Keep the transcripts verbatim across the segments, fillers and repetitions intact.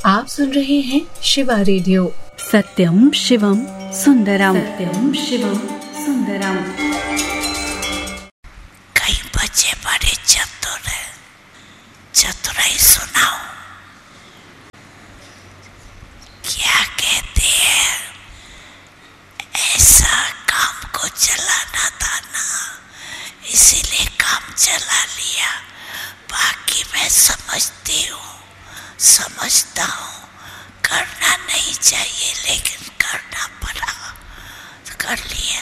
आप सुन रहे हैं शिवा रेडियो। सत्यम शिवम सुंदरम, सत्यम शिवम सुंदरम। कई बच्चे बड़े चतुर हैं, चतुराई सुनाओ। क्या कहते हैं, ऐसा काम को चलाना था ना, इसीलिए काम चला लिया। बाकी मैं समझती हूँ, समझता हूँ, करना नहीं चाहिए लेकिन करना पड़ा तो कर लिया।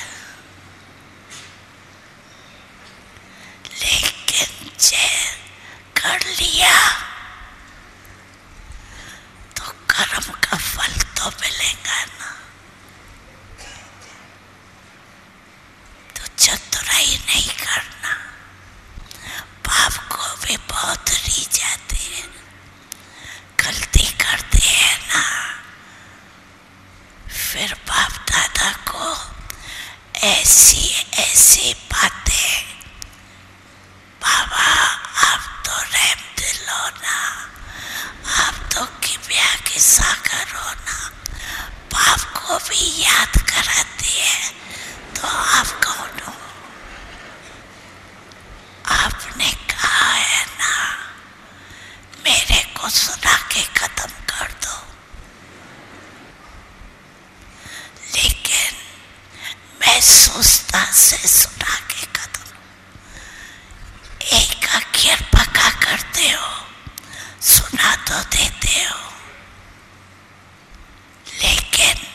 लेकिन जब कर लिया तो कर्म का फल तो मिलेगा ना। तो चतुराई नहीं करना। बाप को भी बहुत री जाते हैं, गलती करते हैं ना, फिर बाप दादा को ऐसी ऐसी बातें, बाबा आप तो रहम दिल हो ना, आप तो किबिया के सागर हो ना, बाप को भी याद कराते हैं। तो आप कौन हो? आपने कहा है ना मेरे को सुना के खत्म कर दो, लेकिन मैं सुस्ता से सुना के खत्म। एक अक्षर पक्का करते हो, सुना तो देते हो, लेकिन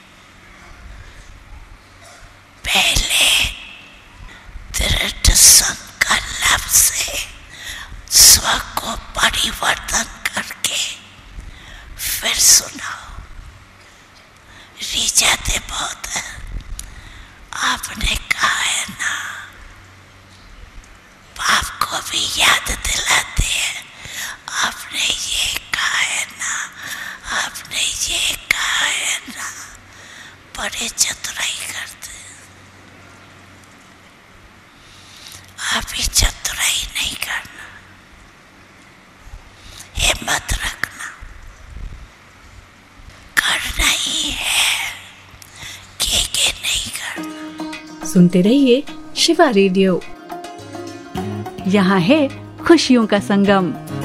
पहले दृढ़ संकल्प से स्व को परिवर्तन करके फिर सुनाओ। रिझाते बहुत है। आपने कहा है ना, बाप को भी याद दिलाते हैं। आपने ये कहा है ना, आपने ये कहा है ना, बड़े चतुराई करते हैं। आप ही चतुराई नहीं करना, हिम्मत रखना, करना ही है, के के नहीं करना। सुनते रहिए शिवा रेडियो। यहाँ है खुशियों का संगम।